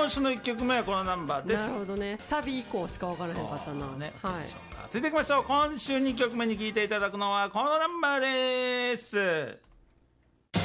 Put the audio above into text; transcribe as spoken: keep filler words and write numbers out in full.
今週のいっきょくめはこのナンバーです。 なるほどね、サビ以降しか分からへんかったな、 ね、 はい。 続いていきましょう。今週にきょくめに聴いていただくのはこのナンバーです。